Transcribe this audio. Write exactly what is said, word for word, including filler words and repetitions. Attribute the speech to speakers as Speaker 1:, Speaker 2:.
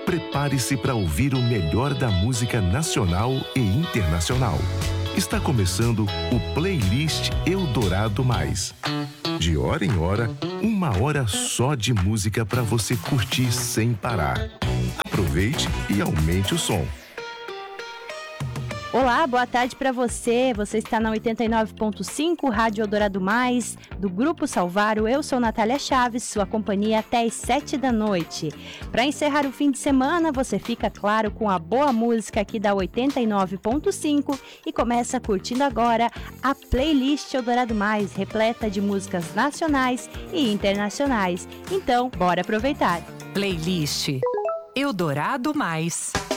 Speaker 1: Prepare-se para ouvir o melhor da música nacional e internacional. Está começando o Playlist Eldorado Mais. De hora em hora, uma hora só de música para você curtir sem parar. Aproveite e aumente o som.
Speaker 2: Olá, boa tarde para você. Você está na oitenta e nove ponto cinco, Rádio Eldorado Mais, do Grupo Salvaro. Eu sou Natália Chaves, sua companhia até às sete da noite. Para encerrar o fim de semana, você fica, claro, com a boa música aqui da oitenta e nove ponto cinco e começa curtindo agora a Playlist Eldorado Mais, repleta de músicas nacionais e internacionais. Então, bora aproveitar.
Speaker 3: Playlist Eldorado Mais.